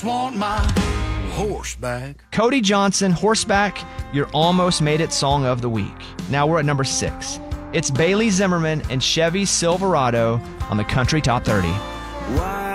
Want my horseback. Cody Johnson, Horseback, your Almost Made It Song of the Week. Now we're at number 6. It's Bailey Zimmerman and Chevy Silverado on the Country Top 30. Why